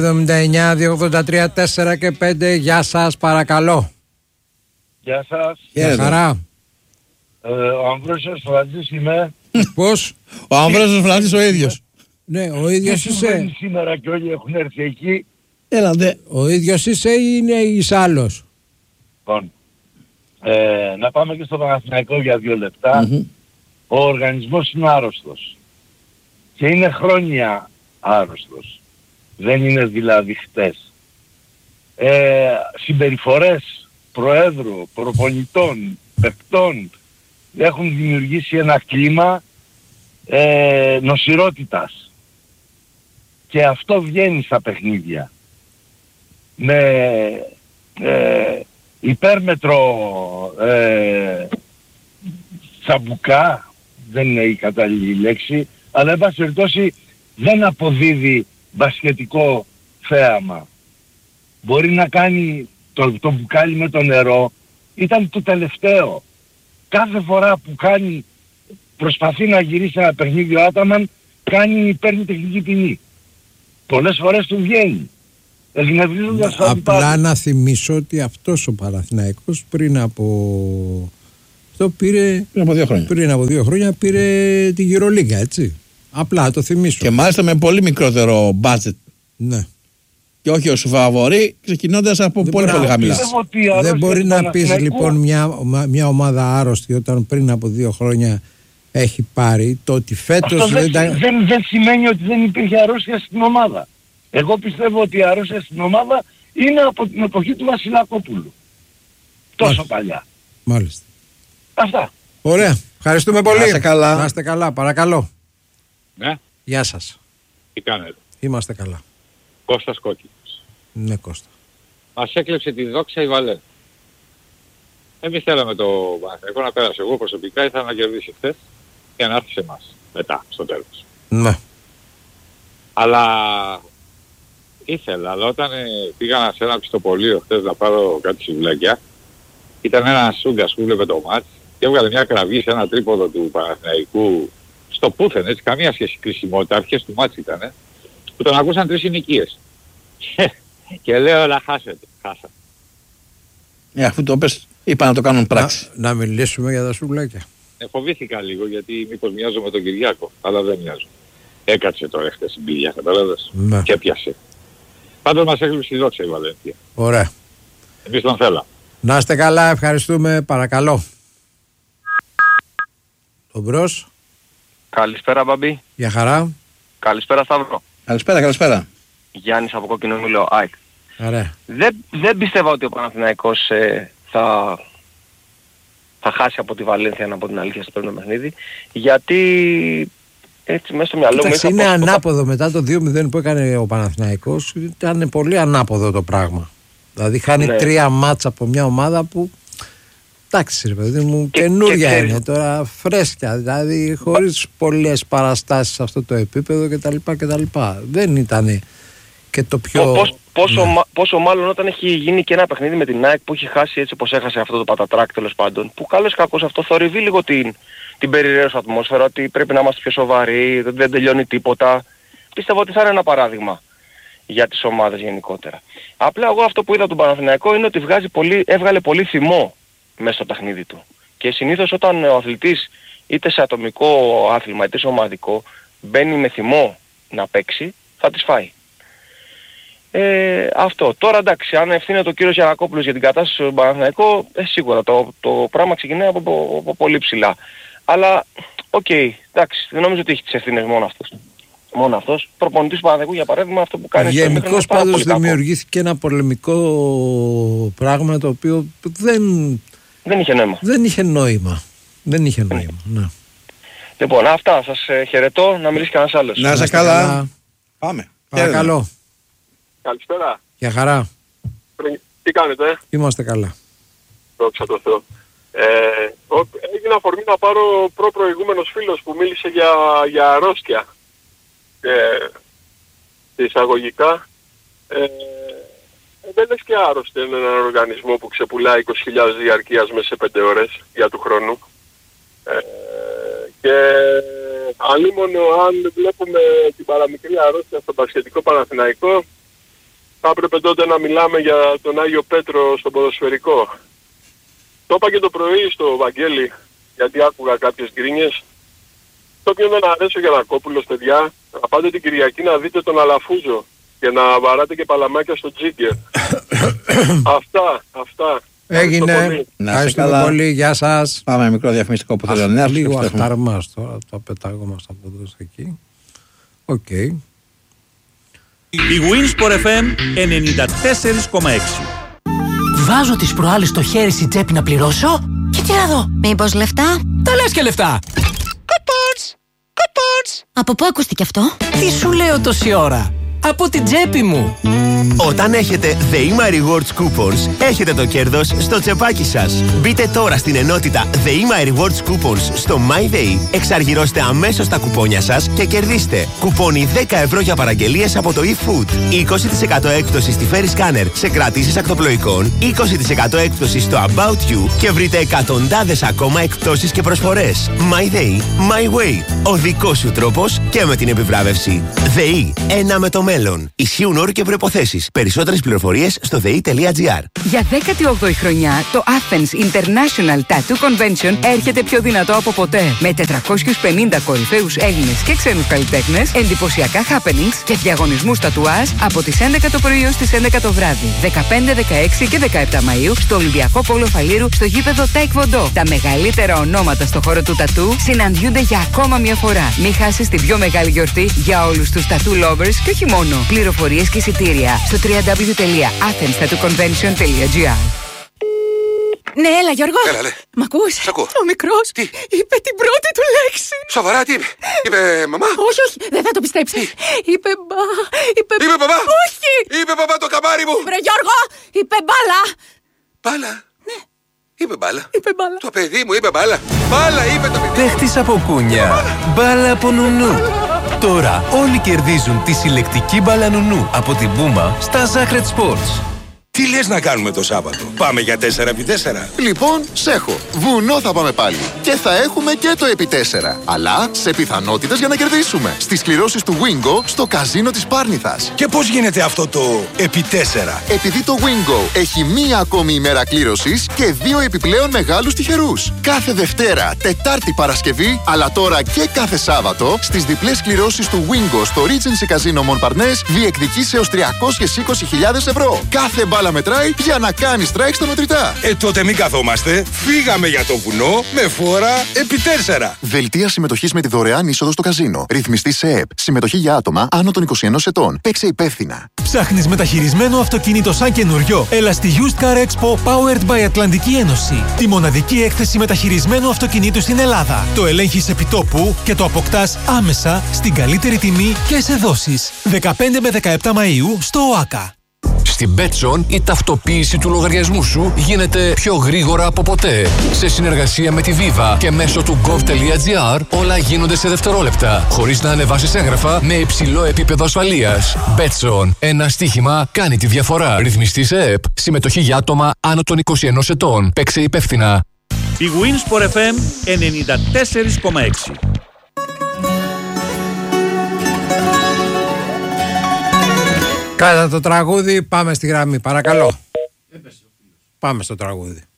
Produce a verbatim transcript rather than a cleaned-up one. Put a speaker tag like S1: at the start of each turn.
S1: εβδομήντα εννιά δύο ογδόντα τρία τέσσερα και πέντε. Γεια σας, παρακαλώ.
S2: Γεια σας.
S1: Γεια χαρά.
S2: Ε, ο Αμβρόσιος Φραντζής είμαι.
S1: Πώς?
S3: Ο Αμβρόσιος Φραντζής ο ίδιος.
S1: Ναι, ο ίδιος είσαι.
S2: Σήμερα και όλοι έχουν έρθει εκεί.
S3: Έλα δε.
S1: Ο ίδιος είσαι ή είναι εις άλλος?
S2: Λοιπόν, ε, να πάμε και στο Παναθηναϊκό για δύο λεπτά.
S3: Mm-hmm.
S2: Ο οργανισμός είναι άρρωστος. Και είναι χρόνια άρρωστος. Δεν είναι δηλαδή χτες. Ε, συμπεριφορές προέδρου, προπονητών, παικτών έχουν δημιουργήσει ένα κλίμα ε, νοσηρότητας. Και αυτό βγαίνει στα παιχνίδια. Με ε, υπέρμετρο ε, τσαμπουκά, δεν είναι η κατάλληλη λέξη, αλλά εν πάση περιπτώσει δεν αποδίδει μπασκετικό θέαμα. Μπορεί να κάνει το, το μπουκάλι με το νερό, ήταν το τελευταίο. Κάθε φορά που κάνει, προσπαθεί να γυρίσει ένα παιχνίδι ο Άταμαν, κάνει, παίρνει τεχνική ποινή. Πολλές φορές του βγαίνει. Ευνευρίζοντας το
S1: Απλά
S2: αντιπάλο.
S1: να θυμίσω ότι αυτός ο Παναθηναϊκός πριν από... Αυτό πήρε...
S3: Πριν από δύο χρόνια.
S1: Πριν από δύο χρόνια πήρε τη Γυρολίγκα, έτσι. Απλά το θυμίσω.
S3: Και μάλιστα με πολύ μικρότερο budget.
S1: Ναι.
S3: Και όχι ως φαβορί, ξεκινώντας από
S1: Δεν
S3: πολύ
S1: μπορεί
S3: πολύ
S1: να
S3: χαμηλά.
S1: πεις- Δεν μπορεί να πεις λοιπόν μια, μια ομάδα άρρωστη όταν πριν από δύο χρόνια έχει πάρει το ότι φέτος
S2: Αυτό δεν,
S1: δεν τα...
S2: δεν, δεν σημαίνει ότι δεν υπήρχε αρρώστια στην ομάδα. Εγώ πιστεύω ότι η αρρώστια στην ομάδα είναι από την εποχή του Βασιλακόπουλου. Τόσο
S1: Μάλιστα.
S2: παλιά.
S1: Μάλιστα.
S2: Αυτά.
S1: Ωραία. Ευχαριστούμε πολύ.
S3: Να είστε καλά.
S1: Να είστε καλά. Παρακαλώ.
S4: Ναι,
S1: Γεια σας.
S4: τι κάνετε.
S1: Είμαστε καλά.
S4: Κώστας Κόκκινος.
S1: Ναι, Κώστα.
S4: Μας έκλεψε τη δόξα η Βαλέ. Εμείς θέλαμε το Παναθηναϊκό να πέρασε. Εγώ προσωπικά ήθελα να κερδίσει χθες και να έρθει σε εμάς μετά, στο τέλος.
S1: Ναι.
S4: Αλλά ήθελα, αλλά όταν ε, πήγα σε ένα πιστοπωλείο χθες να πάρω κάτι σουβλάκια, ήταν ένα σούγκας που βλέπε το μάτς και έβγαλε μια κραυγή σε ένα τρίποδο του Παναθηναϊκού στο πούθεν, έτσι, καμία σχέση κρισιμότητα, αρχές του μάτς ήτανε, που τον ακούσαν τρεις συνοικίες. Και λέω, να χάσετε, χάσα.
S3: Ε, αφού το πες, είπα να το κάνουν πράξη.
S1: Να, να μιλήσουμε για τα σουβλάκια.
S4: Ε, φοβήθηκα λίγο γιατί μήπως μοιάζω με τον Κυριάκο, αλλά δεν μοιάζω. Έκατσε τώρα χθες η μπίλια, καταλάβες,
S1: Ναι.
S4: και έπιασε. Πάντως μας έκλειψε η δόξα η Βαλένθια.
S1: Ωραία.
S4: Εμείς τον θέλαμε.
S1: Να είστε καλά. Ευχαριστούμε. Παρακαλώ. Τον μπρος.
S5: Καλησπέρα Μπαμπή.
S1: Για χαρά.
S5: Καλησπέρα Σταύρο.
S3: Καλησπέρα, καλησπέρα.
S5: Γιάννης από Κόκκινο Μήλο, ΑΕΚ.
S1: Ωραία.
S5: Δεν, δεν πιστεύω ότι ο Παναθηναϊκός ε, θα, θα χάσει από τη Βαλένθια, να πω την αλήθεια, στο πρώτο παιχνίδι. Γιατί έτσι μέσα στο μυαλό μου...
S1: Κοίταξε,
S5: είχα
S1: είναι
S5: πω-
S1: ανάποδο μετά το δύο μηδέν που έκανε ο Παναθηναϊκός. Ήταν πολύ ανάποδο το πράγμα. Δηλαδή χάνει
S5: Ναι.
S1: τρία μάτσα από μια ομάδα που... Εντάξει ρε παιδί μου,
S5: Και-
S1: καινούρια
S5: και
S1: είναι
S5: ξέρεις-
S1: τώρα, φρέσκια, δηλαδή χωρίς πολλές παραστάσεις σε αυτό το επίπεδο κτλ. κτλ. Δεν ήταν και το πιο...
S5: Πο- πώς- πόσο,
S1: Ναι.
S5: μα- πόσο μάλλον όταν έχει γίνει και ένα παιχνίδι με την ΑΕΚ που έχει χάσει έτσι όπως έχασε αυτό το πατατράκ τέλος πάντων, που καλώς κακώς αυτό θορυβεί λίγο την, την περιραίωση ατμόσφαιρα, ότι πρέπει να είμαστε πιο σοβαροί, δεν, δεν τελειώνει τίποτα. Πιστεύω ότι θα είναι ένα παράδειγμα για τις ομάδες γενικότερα. Απλά εγώ αυτό που είδα τον Παναθηναϊκό είναι ότι βγάζει πολύ, έβγαλε πολύ θυμό μέσα στο παιχνίδι του. Και συνήθως όταν ο αθλητής είτε σε ατομικό άθλημα είτε σε ομαδικό μπαίνει με θυμό να παίξει, θα τις φάει. Ε, αυτό. Τώρα εντάξει, αν ευθύνεται ο κύριος Γιαννακόπουλος για την κατάσταση στον Παναθηναϊκό, ε, σίγουρα το, το πράγμα ξεκινάει από, από, από πολύ ψηλά. Αλλά, οκ, okay, εντάξει, δεν νομίζω ότι έχει τις ευθύνες μόνο αυτός. Μόνο αυτός. Προπονητής του Παναθηναϊκού για παράδειγμα αυτό που κάνει... στο
S1: Γενικώς
S5: είναι πάρα
S1: πάντως
S5: πολύ κακό.
S1: δημιουργήθηκε ένα πολεμικό πράγμα το οποίο δεν,
S5: Δεν είχε νόημα.
S1: δεν είχε νόημα. Δεν είχε νόημα. Ναι.
S5: Λοιπόν, αυτά. Σας ε, χαιρετώ. Να μιλήσει κανένας άλλος.
S3: Να είστε
S1: είστε
S3: καλά.
S1: καλά.
S3: Πάμε.
S1: Παρακαλώ.
S6: Καλησπέρα.
S1: Για χαρά.
S6: Τι κάνετε, ε?
S1: Είμαστε καλά.
S6: Δόξα τω Θεώ. Ε, ο- έγινε αφορμή να πάρω προ-προηγούμενος φίλος που μίλησε για, για αρρώστια. Ε, εισαγωγικά. Ε, δεν λες και άρρωστο είναι έναν οργανισμό που ξεπουλάει είκοσι χιλιάδες διαρκείας μέσα σε πέντε ώρες για του χρόνου. Ε, και αλίμονο αν βλέπουμε την παραμικρή αρρώστια στο μπασκετικό Παναθηναϊκό, θα έπρεπε τότε να μιλάμε για τον Άγιο Πέτρο στο ποδοσφαιρικό. Το είπα και το πρωί στο Βαγγέλη, γιατί άκουγα κάποιες γκρίνιες. Το οποίο δεν αρέσει ο Γιαννακόπουλος, παιδιά, να πάτε την Κυριακή να δείτε τον Αλαφούζο και να βαράτε και παλαμάκια στο Τζίγκερ. αυτά, αυτά.
S1: Έγινε. Ευχαριστούμε πολύ. Γεια σας.
S3: Πάμε μικρό διαφημιστικό που θέλω να έρθει.
S1: Λίγο αχτάρμας τώρα, το πετάγομαστε από εδώ εκεί. Οκ. Okay.
S7: Η Winsport εφ εμ ενενήντα τέσσερα κόμμα έξι.
S8: Βάζω τις προάλλες στο χέρι στην τσέπη να πληρώσω και τι να δω.
S9: Μήπως λεφτά?
S8: Τα λες και λεφτά. Κουπόνς, κουπόνς.
S9: Από πού ακούστηκε αυτό?
S8: Τι σου λέω τόση ώρα? Από την τσέπη μου.
S10: Όταν έχετε δεΐμα Rewards Coupons, έχετε το κέρδος στο τσεπάκι σας. Μπείτε τώρα στην ενότητα δεΐμα Rewards Coupons στο MyDay, εξαργυρώστε αμέσως τα κουπόνια σας και κερδίστε κουπόνι δέκα ευρώ για παραγγελίες από το eFood, είκοσι τοις εκατό έκπτωση στη Ferry Scanner σε κρατήσεις ακτοπλοϊκών, είκοσι τοις εκατό έκπτωση στο About You και βρείτε εκατοντάδες ακόμα εκπτώσεις και προσφορές. MyDay, My Way. Ο δικός σου τρόπος και με την επιβράβευση. ΔΕΗ, ένα με το μέλλον. Ισχύουν όροι και προϋποθέσεις. Περισσότερες πληροφορίες στο δε ι τελεία τζι άρ.
S11: Για δέκατη όγδοη χρονιά, το Athens International Tattoo Convention έρχεται πιο δυνατό από ποτέ. Με τετρακόσιους πενήντα κορυφαίους Έλληνες και ξένους καλλιτέχνες, εντυπωσιακά happenings και διαγωνισμούς τατουάζ από τις έντεκα το πρωί ως τις έντεκα το βράδυ. δεκαπέντε, δεκαέξι και δεκαεπτά Μαΐου στο Ολυμπιακό Πόλο Φαλήρου στο γήπεδο Taekwondo. Τα μεγαλύτερα ονόματα στο χώρο του τατού συναντιούνται για ακόμα μια φορά. Μην χάσεις την πιο μεγάλη γιορτή για όλους τους tattoo lovers και όχι μόνο. Πληροφορίες και εισιτήρια στο double-u double-u double-u τελεία athens tattoo convention τελεία τζι άρ.
S12: Ναι, έλα Γιώργο.
S13: Έλα, λέ.
S12: Μ' ακούς?
S13: Σ' ακούω.
S12: Ο μικρός
S13: Τι?
S12: είπε την πρώτη του λέξη.
S13: Σοβαρά, τι είπε? Είπε μαμά?
S12: Όχι, όχι, δεν θα το πιστέψεις. Είπε μπα... Είπε,
S13: είπε μπαμπά?
S12: Όχι.
S13: Είπε μπαμπά το καμάρι μου.
S12: Βρε Γιώργο, είπε μπάλα.
S13: Μπάλα?
S12: Ναι.
S13: Είπε μπάλα.
S12: Είπε μπάλα.
S13: Το παιδί μου είπε μπάλα. Μπάλα είπε το παιδί.
S14: Παίχτης από κούνια. Μπάλα από νουνού. Τώρα όλοι κερδίζουν τη συλλεκτική μπάλα νουνού από την Puma στα Zacred Sports.
S15: Τι λες να κάνουμε το Σάββατο? Πάμε για τέσσερα επί τέσσερα.
S16: Λοιπόν, σέχω. Βουνό θα πάμε πάλι. Και θα έχουμε και το επί τέσσερα. Αλλά σε πιθανότητες για να κερδίσουμε. Στις κληρώσεις του Wingo στο καζίνο της Πάρνηθας.
S15: Και πώς γίνεται αυτό το επί τέσσερα?
S16: Επειδή το Wingo έχει μία ακόμη ημέρα κλήρωσης και δύο επιπλέον μεγάλους τυχερούς. Κάθε Δευτέρα, Τετάρτη, Παρασκευή, αλλά τώρα και κάθε Σάββατο, στις διπλές κληρώσεις του Wingo στο Regency Casino Montparnasse διεκδικείς έως τριακόσιες είκοσι χιλιάδες ευρώ. Κάθε μπάλα μετράει για να κάνει strike στα μετρητά.
S15: Ε, τότε μην καθόμαστε. Φύγαμε για το βουνό με φόρα επί τέσσερα.
S16: Δελτία συμμετοχής με τη δωρεάν είσοδο στο καζίνο. Ρυθμιστή σε ΕΕΠ. Συμμετοχή για άτομα άνω των είκοσι ενός ετών. Παίξε υπεύθυνα.
S17: Ψάχνεις μεταχειρισμένο αυτοκίνητο σαν καινούριο? Έλα στη Used Car Expo Powered by Ατλαντική Ένωση. Τη μοναδική έκθεση μεταχειρισμένου αυτοκινήτου στην Ελλάδα. Το ελέγχεις επί τόπου και το αποκτάς άμεσα στην καλύτερη τιμή και σε δόσεις. δεκαπέντε με δεκαεπτά Μαΐου στο ΟΑΚΑ.
S18: Στην Betson η ταυτοποίηση του λογαριασμού σου γίνεται πιο γρήγορα από ποτέ. Σε συνεργασία με τη Viva και μέσω του gov τελεία gr όλα γίνονται σε δευτερόλεπτα, χωρίς να ανεβάσεις έγγραφα, με υψηλό επίπεδο ασφαλείας. Betson. Ένα στοίχημα κάνει τη διαφορά. Ρυθμιστή σε ΕΕΠ. Συμμετοχή για άτομα άνω των είκοσι ενός ετών. Παίξε υπεύθυνα.
S7: Η Winsport εφ εμ ενενήντα τέσσερα κόμμα έξι.
S1: Κάτα το τραγούδι, πάμε στη γραμμή, παρακαλώ. Πάμε στο τραγούδι.